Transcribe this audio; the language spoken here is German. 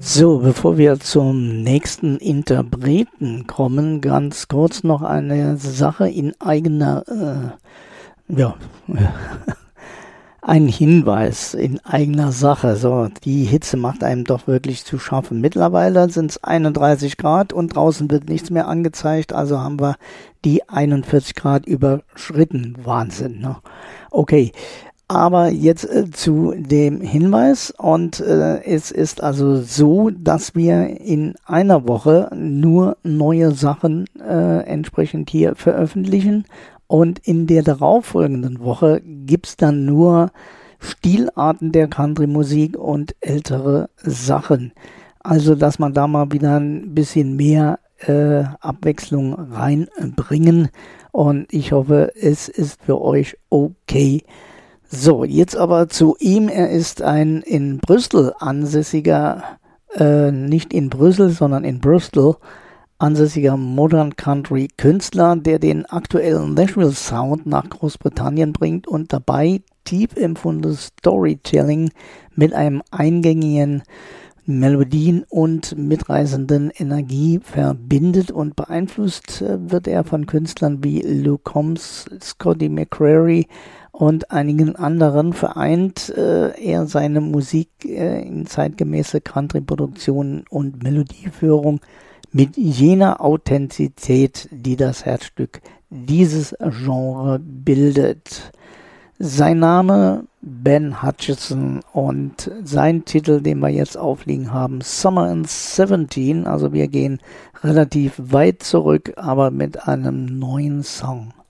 So, bevor wir zum nächsten Interpreten kommen, ganz kurz noch eine Sache in eigener, ein Hinweis in eigener Sache. So, die Hitze macht einem doch wirklich zu schaffen. Mittlerweile sind es 31 Grad und draußen wird nichts mehr angezeigt, also haben wir die 41 Grad überschritten. Wahnsinn, ne? Okay. Aber jetzt zu dem Hinweis und es ist also so, dass wir in einer Woche nur neue Sachen entsprechend hier veröffentlichen und in der darauffolgenden Woche gibt's dann nur Stilarten der Country-Musik und ältere Sachen. Also, dass man da mal wieder ein bisschen mehr Abwechslung reinbringen und ich hoffe, es ist für euch okay. So, jetzt aber zu ihm. Er ist ein in Bristol ansässiger, nicht in Brüssel, sondern in Bristol ansässiger Modern Country Künstler, der den aktuellen Nashville Sound nach Großbritannien bringt und dabei tief empfundenes Storytelling mit einem eingängigen Melodien und mitreißenden Energie verbindet und beeinflusst wird er von Künstlern wie Luke Combs, Scotty McCreery und einigen anderen. Vereint er seine Musik in zeitgemäße Country-Produktionen und Melodieführung mit jener Authentizität, die das Herzstück dieses Genre bildet. Sein Name Ben Hutchison und sein Titel, den wir jetzt aufliegen haben, Summer in 17, also wir gehen relativ weit zurück, aber mit einem neuen Song.